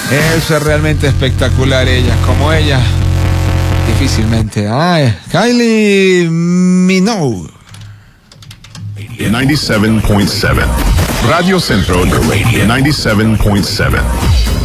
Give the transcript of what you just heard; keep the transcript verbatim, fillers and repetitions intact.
Eso es realmente espectacular, ella, como ella, difícilmente. Ay, Kylie Minogue. ninety-seven point seven. Radio Centro, ninety-seven point seven.